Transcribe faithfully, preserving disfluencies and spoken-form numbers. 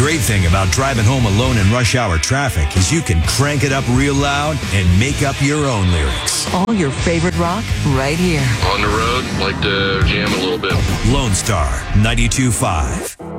great thing about driving home alone in rush hour traffic is you can crank it up real loud and make up your own lyrics. All your favorite rock right here. On the road, like to jam a little bit. Lone Star ninety-two point five.